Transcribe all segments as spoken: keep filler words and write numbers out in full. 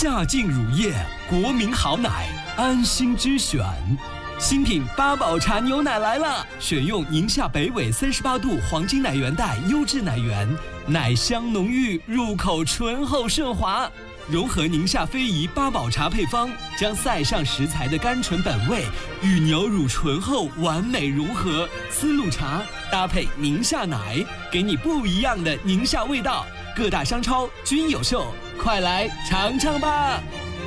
夏净乳业，国民好奶，安心之选。新品八宝茶牛奶来了，选用宁夏北纬三十八度黄金奶源带优质奶源，奶香浓郁，入口醇厚顺滑。融合宁夏非遗八宝茶配方，将塞上食材的甘醇本味与牛乳醇厚完美融合，丝路茶搭配宁夏奶，给你不一样的宁夏味道。各大商超均有售，快来尝尝吧！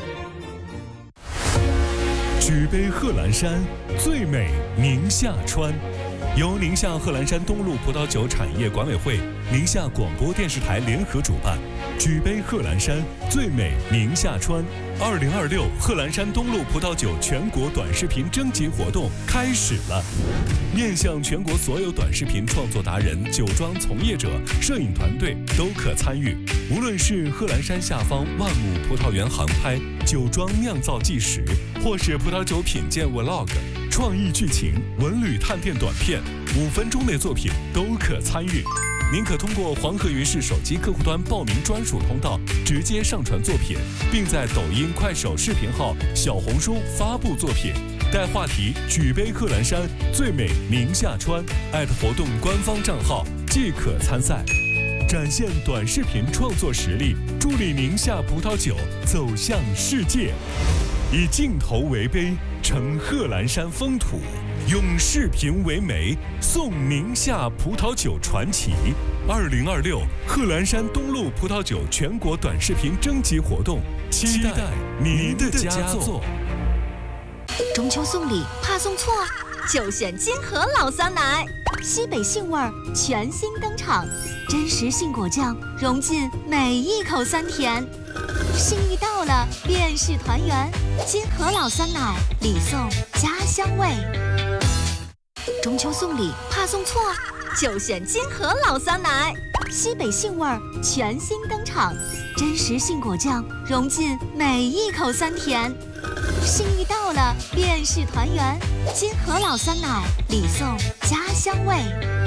举杯贺兰山，最美宁夏川。由宁夏贺兰山东路葡萄酒产业管委会、宁夏广播电视台联合主办，举杯贺兰山，最美宁夏川。二零二六贺兰山东路葡萄酒全国短视频征集活动开始了，面向全国所有短视频创作达人、酒庄从业者、摄影团队都可参与。无论是贺兰山下方万亩葡萄园航拍、酒庄酿造纪实，或是葡萄酒品鉴 vlog、创意剧情、文旅探店短片，五分钟内作品都可参与。您可通过黄河云视手机客户端报名专属通道，直接上传作品，并在抖音、快手视频号、小红书发布作品，带话题“举杯贺兰山，最美宁夏川”，艾特活动官方账号即可参赛。展现短视频创作实力，助力宁夏葡萄酒走向世界。以镜头为杯，呈贺兰山风土；用视频为媒，颂宁夏葡萄酒传奇。二零二六贺兰山东路葡萄酒全国短视频征集活动，期待您的佳作。 中秋送礼怕送错，就选金河老酸奶，西北杏味儿全新登场，真实杏果酱融进每一口酸甜。心意到了，便是团圆。金河老酸奶，礼送家乡味。中秋送礼怕送错，就选金河老酸奶，西北杏味儿全新登场，真实杏果酱融进每一口酸甜。心意到了，便是团圆。金河老酸奶，礼送家乡味。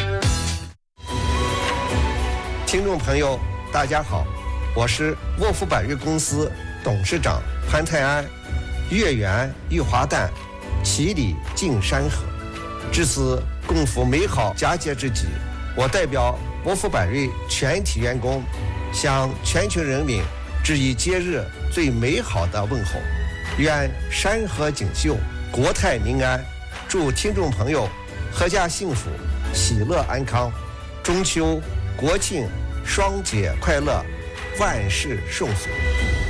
听众朋友，大家好，我是沃夫百瑞公司董事长潘泰安。月圆玉华诞，其礼敬山河。至此共赴美好佳节之际，我代表沃夫百瑞全体员工，向全球人民致以节日最美好的问候。愿山河锦绣，国泰民安。祝听众朋友阖家幸福，喜乐安康。中秋、国庆双节快乐，万事顺遂。